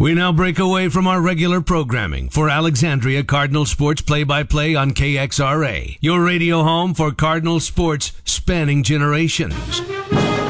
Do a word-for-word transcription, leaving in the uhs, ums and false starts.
We now break away from our regular programming for Alexandria Cardinal Sports play-by-play on K X R A, your radio home for Cardinal sports spanning generations.